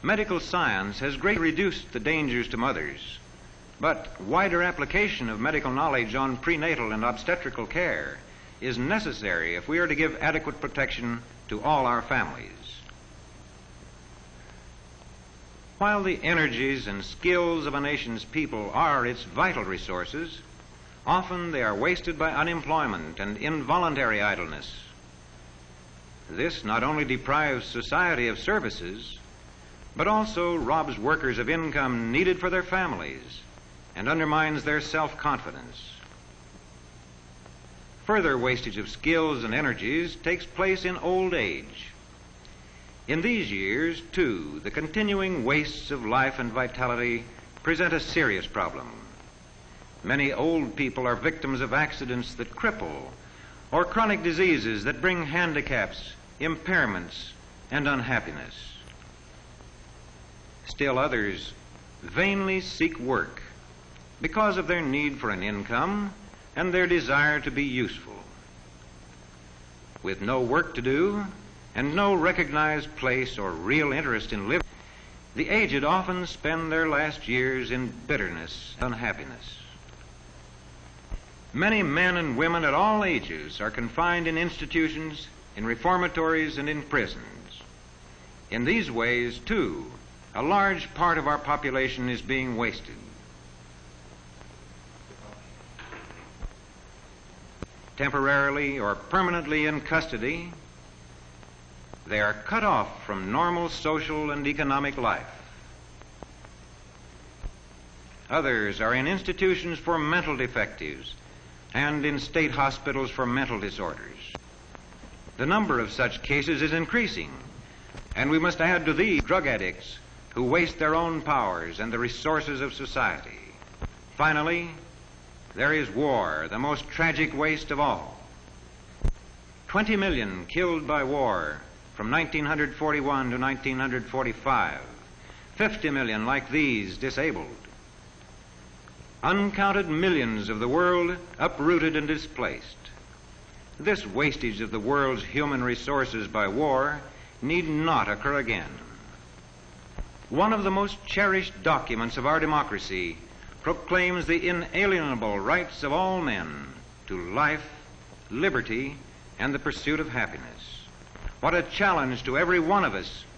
Medical science has greatly reduced the dangers to mothers, but wider application of medical knowledge on prenatal and obstetrical care is necessary if we are to give adequate protection to all our families. While the energies and skills of a nation's people are its vital resources, often they are wasted by unemployment and involuntary idleness. This not only deprives society of services, but also robs workers of income needed for their families and undermines their self-confidence. Further wastage of skills and energies takes place in old age. In these years, too, the continuing wastes of life and vitality present a serious problem. Many old people are victims of accidents that cripple or chronic diseases that bring handicaps, impairments, and unhappiness. Still others vainly seek work because of their need for an income and their desire to be useful. With no work to do and no recognized place or real interest in living, the aged often spend their last years in bitterness and unhappiness. Many men and women at all ages are confined in institutions, in reformatories, and in prisons. In these ways, too, a large part of our population is being wasted. Temporarily or permanently in custody, they are cut off from normal social and economic life. Others are in institutions for mental defectives and in state hospitals for mental disorders. The number of such cases is increasing, and we must add to these drug addicts who waste their own powers and the resources of society. Finally, there is war, the most tragic waste of all. 20 million killed by war from 1941 to 1945. 50 million like these disabled. Uncounted millions of the world uprooted and displaced. This wastage of the world's human resources by war need not occur again. One of the most cherished documents of our democracy proclaims the inalienable rights of all men to life, liberty, and the pursuit of happiness. What a challenge to every one of us